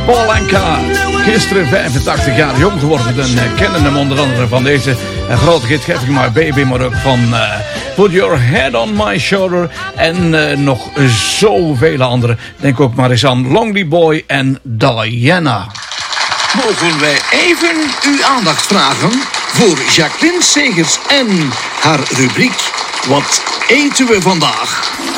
Paul Anka, gisteren 85 jaar jong geworden. En kennen hem onder andere van deze grote hit Geef ik My Baby, maar ook van Put Your Head On My Shoulder. En nog zoveel andere. Denk ook maar eens aan Lonely Boy en Diana. Mogen wij even uw aandacht vragen voor Jacqueline Segers en haar rubriek Wat eten we vandaag?